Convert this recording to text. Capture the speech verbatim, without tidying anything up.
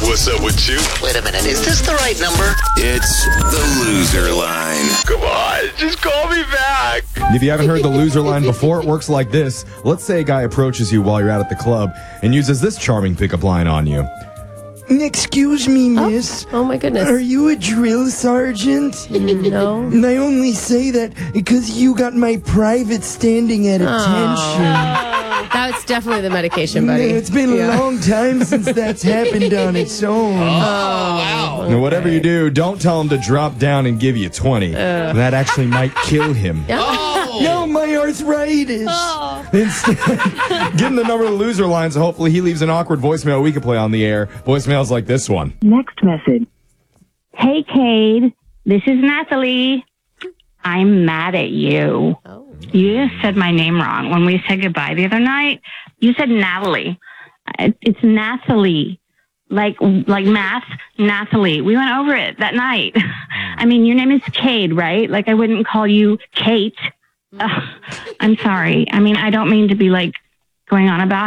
What's up with you? Wait a minute, is this the right number? It's the loser line. Come on, just call me back. If you haven't heard the loser line before, it works like this. Let's say a guy approaches you while you're out at the club and uses this charming pickup line on you. Excuse me, miss. Oh, my goodness. Are you a drill sergeant? No. And I only say that because you got my private standing at attention. That's definitely the medication, buddy. It's been Yeah. a long time since that's happened on its own. Oh, wow. Now, whatever you do, don't tell him to drop down and give you twenty. That actually might kill him. No, my arthritis. Instead, give him the number of the loser line, so hopefully he leaves an awkward voicemail we can play on the air. Voicemails like this one. Next message. Hey, Cade. This is Natalie. I'm mad at you. Oh. You just said my name wrong. When we said goodbye the other night, you said Natalie. It- It's Natalie. Like like math, Natalie. We went over it that night. I mean, your name is Cade, right? Like, I wouldn't call you Kate. Ugh, I'm sorry. I mean, I don't mean to be, like, going on about